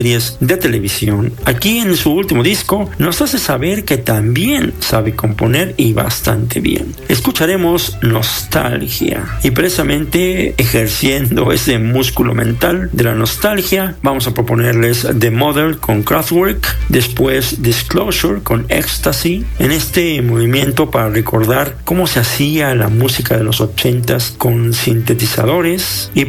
series de televisión. Aquí en su último disco nos hace saber que también sabe componer y bastante bien. Escucharemos Nostalgia y precisamente ejerciendo ese músculo mental de la nostalgia vamos a proponerles The Model con Kraftwerk, después Disclosure con Ecstasy, en este movimiento para recordar cómo se hacía la música de los 80s con sintetizadores y